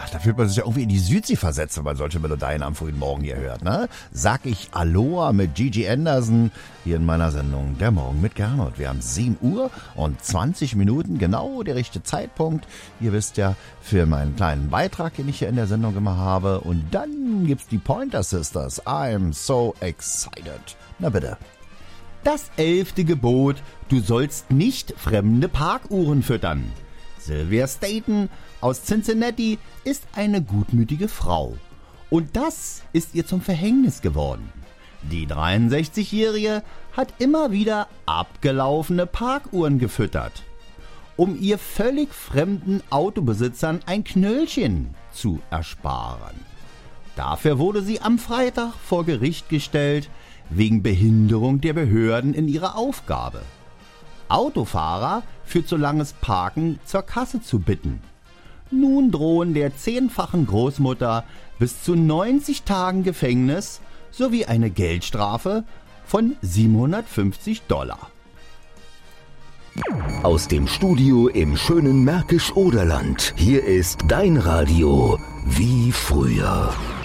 Da fühlt man sich ja irgendwie in die Südsee versetzt, wenn man solche Melodien am frühen Morgen hier hört, ne? Sag ich Aloha mit Gigi Anderson hier in meiner Sendung Der Morgen mit Gernot. Wir haben 7 Uhr und 20 Minuten, genau der richtige Zeitpunkt. Ihr wisst ja, für meinen kleinen Beitrag, den ich hier in der Sendung immer habe. Und dann gibt's die Pointer Sisters. I'm so excited. Na bitte. Das 11. Gebot, du sollst nicht fremde Parkuhren füttern. Sylvia Staten aus Cincinnati ist eine gutmütige Frau. Und das ist ihr zum Verhängnis geworden. Die 63-Jährige hat immer wieder abgelaufene Parkuhren gefüttert, um ihr völlig fremden Autobesitzern ein Knöllchen zu ersparen. Dafür wurde sie am Freitag vor Gericht gestellt, wegen Behinderung der Behörden in ihrer Aufgabe. Autofahrer für zu langes Parken zur Kasse zu bitten. Nun drohen der 10-fachen Großmutter bis zu 90 Tagen Gefängnis sowie eine Geldstrafe von $750. Aus dem Studio im schönen Märkisch-Oderland. Hier ist dein Radio wie früher.